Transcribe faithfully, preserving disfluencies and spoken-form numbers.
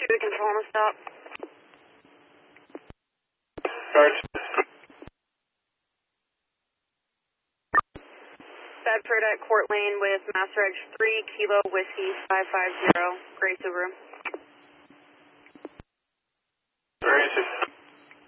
two to control on the stop. Charge. Bedford at Court Lane with Mass Reg three, Kilo Whiskey five five zero, Gray Subaru.